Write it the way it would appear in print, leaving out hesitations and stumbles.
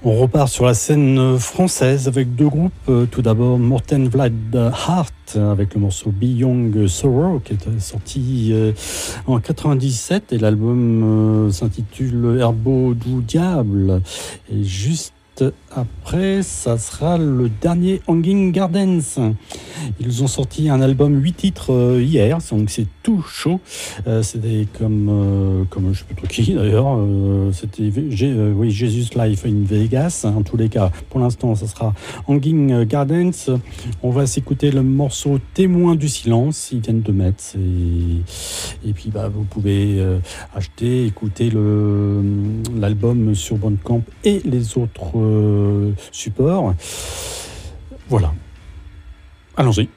On repart sur la scène française avec deux groupes. Tout d'abord, Morten Vlad Hart avec le morceau Be Young Sorrow qui est sorti en 97 et l'album s'intitule Herbeau du Diable. Et juste après, ça sera le dernier Hanging Gardens. Ils ont sorti un album 8 titres hier, donc c'est tout chaud. C'était comme je sais plus trop qui d'ailleurs. C'était Jesus Life in Vegas. En tous les cas, pour l'instant, ça sera Hanging Gardens. On va s'écouter le morceau Témoin du silence. Ils viennent de mettre. Et puis vous pouvez acheter, écouter l'album sur Bandcamp et les autres supports. Voilà. Allons-y.